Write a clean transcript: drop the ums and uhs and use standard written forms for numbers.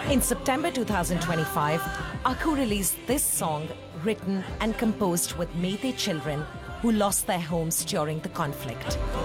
In September 2025, Akku released this song written and composed with Meitei children who lost their homes during the conflict.